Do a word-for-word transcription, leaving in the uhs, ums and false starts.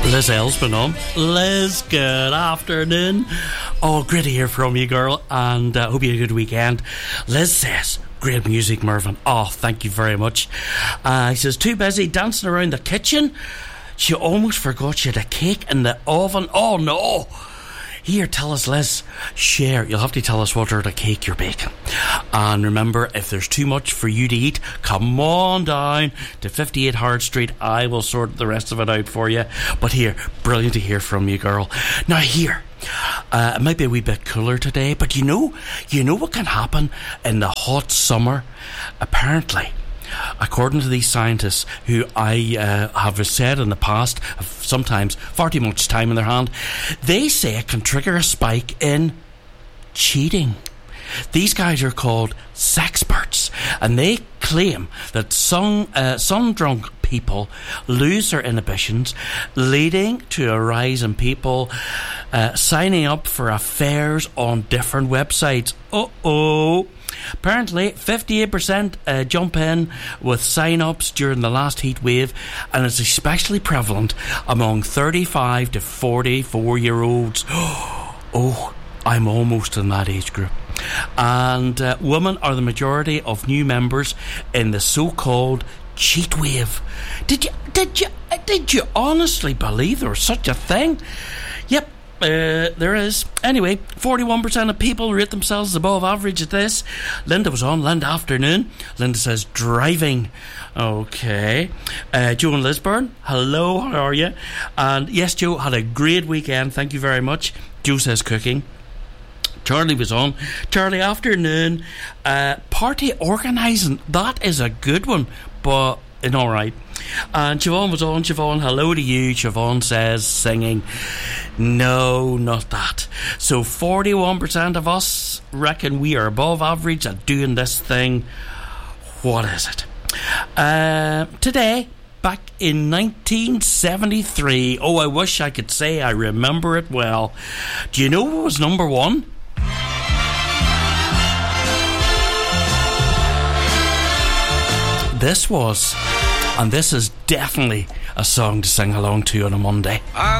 Liz L's been on. Liz, good afternoon. Oh, great to hear from you, girl, and uh, hope you had a good weekend. Liz says, great music, Mervyn. Oh, thank you very much. Uh, he says, too busy dancing around the kitchen. She almost forgot she had a cake in the oven. Oh, no. Here, tell us, Liz. Share. You'll have to tell us what sort of cake you're baking. And remember, if there's too much for you to eat, come on down to fifty-eight Hard Street. I will sort the rest of it out for you. But here, brilliant to hear from you, girl. Now here, uh, it might be a wee bit cooler today, but you know, you know what can happen in the hot summer? Apparently, according to these scientists who I uh, have said in the past have sometimes far too much time in their hand, they say it can trigger a spike in cheating. These guys are called sexperts, and they claim that some uh, some drunk people lose their inhibitions, leading to a rise in people uh, signing up for affairs on different websites. Uh-oh. Apparently, fifty-eight percent uh, jump in with sign-ups during the last heat wave, and it's especially prevalent among thirty-five to forty-four year olds. Oh, I'm almost in that age group. And uh, women are the majority of new members in the so-called cheat wave. Did you, did you, did you honestly believe there was such a thing? Yep. Uh, there is. Anyway, forty-one percent of people rate themselves above average at this. Linda was on. Linda afternoon. Linda says driving. Okay. Uh, Joe in Lisburn. Hello, how are you? And yes, Joe, had a great weekend. Thank you very much. Joe says cooking. Charlie was on. Charlie afternoon. Uh, party organising. That is a good one, but in all right. And Siobhan was on. Siobhan, hello to you. Siobhan says singing. No, not that. So forty-one percent of us reckon we are above average at doing this thing. What is it? Uh, today, back in nineteen seventy-three. Oh, I wish I could say I remember it well. Do you know what was number one? This was, and this is definitely a song to sing along to on a Monday.